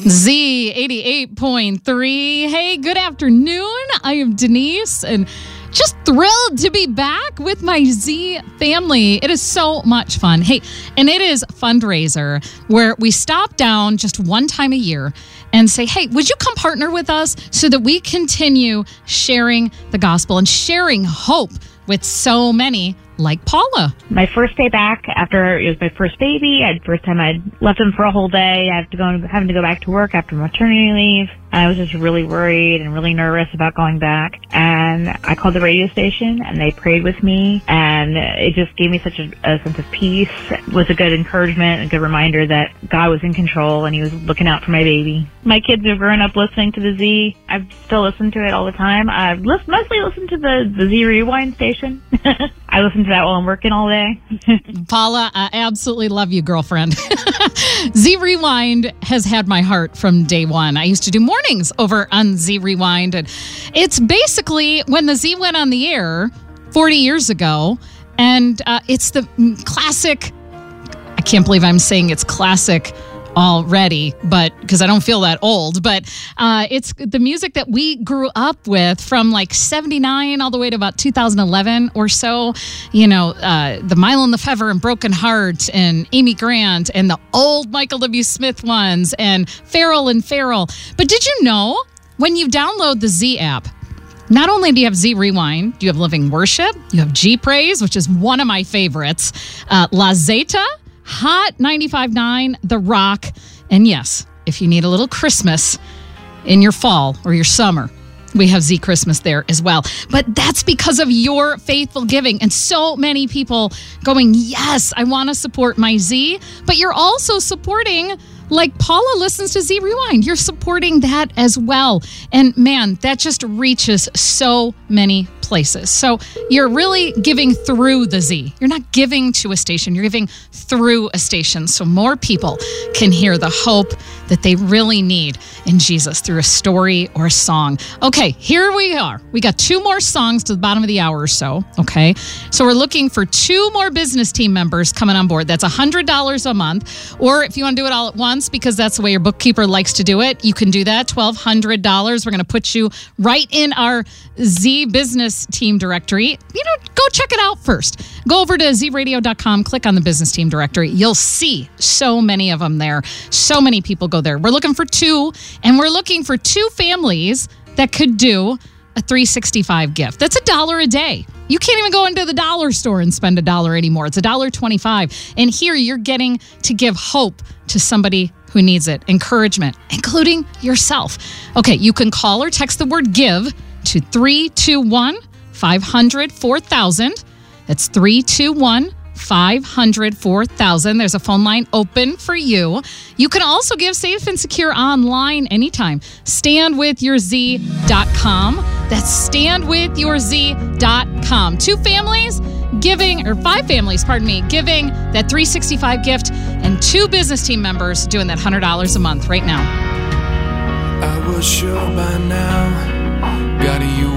Z 88.3. Hey, good afternoon. I am Denise and just thrilled to be back with my Z family. It is so much fun. Hey, and it is a fundraiser where we stop down just one time a year and say, hey, would you come partner with us so that we continue sharing the gospel and sharing hope with so many like Paula. My first day back after it was my first baby, first time I'd left him for a whole day. Having to go back to work after maternity leave. I was just really worried and really nervous about going back. And I called the radio station and they prayed with me. And it just gave me such a sense of peace. It was a good encouragement, a good reminder that God was in control and he was looking out for my baby. My kids have grown up listening to the Z. I still listen to it all the time. I've mostly listened to the Z Rewind station. I listen to that while I'm working all day. Paula, I absolutely love you, girlfriend. Z Rewind has had my heart from day one. I used to do mornings over on Z Rewind. And it's basically when the Z went on the air 40 years ago. And it's the classic, I can't believe I'm saying it's classic already, but because I don't feel that old, but it's the music that we grew up with from like 79 all the way to about 2011 or so. You know, the Milo and Lefevre and Broken Heart and Amy Grant and the old Michael W. Smith ones and Farrell and Farrell. But did you know when you download the Z app, not only do you have Z Rewind, you have Living Worship, you have G Praise, which is one of my favorites, La Zeta, Hot 95.9, The Rock, and yes, if you need a little Christmas in your fall or your summer, we have Z Christmas there as well. But that's because of your faithful giving and so many people going, yes, I want to support my Z, but you're also supporting, like Paula listens to Z Rewind. You're supporting that as well. And man, that just reaches so many places. So you're really giving through the Z. You're not giving to a station. You're giving through a station so more people can hear the hope that they really need in Jesus through a story or a song. Okay, here we are. We got two more songs to the bottom of the hour or so. Okay, so we're looking for two more business team members coming on board. That's $100 a month. Or if you want to do it all at once, because that's the way your bookkeeper likes to do it, you can do that. $1,200. We're going to put you right in our Z business team directory. You know, go check it out first. Go over to zradio.com, click on the business team directory. You'll see so many of them there. So many people go there. We're looking for two, and we're looking for two families that could do a $365 gift. That's $1 a day. You can't even go into the dollar store and spend $1 anymore. It's $1.25. And here you're getting to give hope to somebody who needs it, encouragement, including yourself. Okay, you can call or text the word give to 321-500-4000. That's 321-500-4000. There's a phone line open for you. You can also give safe and secure online anytime. StandWithYourZ.com. That's StandWithYourZ.com. Five families, giving that 365 gift, and two business team members doing that $100 a month right now. I was sure by now, got you